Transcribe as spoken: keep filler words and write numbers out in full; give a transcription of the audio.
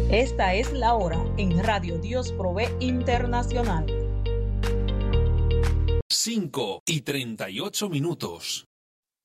Esta es la hora en Radio Dios Provee Internacional. cinco y treinta y ocho minutos.